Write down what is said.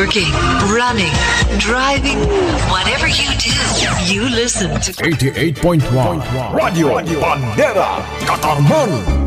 working, running, driving, whatever you do, you listen to 88.1 Radio Bandera Katarman.